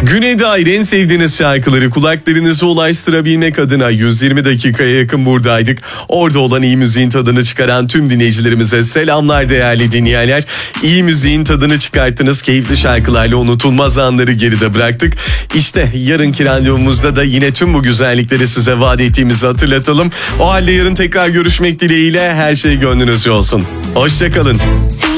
Güne dair en sevdiğiniz şarkıları kulaklarınıza ulaştırabilmek adına 120 dakikaya yakın buradaydık. Orada olan iyi müziğin tadını çıkaran tüm dinleyicilerimize selamlar değerli dinleyenler. İyi müziğin tadını çıkarttınız. Keyifli şarkılarla unutulmaz anları geride bıraktık. İşte yarınki randevumuzda da yine tüm bu güzellikleri size vaat ettiğimizi hatırlatalım. O halde yarın tekrar görüşmek dileğiyle her şey gönlünüzce olsun. Hoşçakalın.